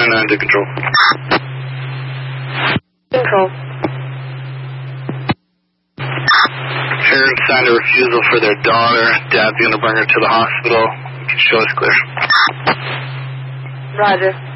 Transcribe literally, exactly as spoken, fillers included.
nine nine to control. Control. Parents signed a refusal for their daughter. Dad's going to bring her to the hospital. Show us clear. Roger.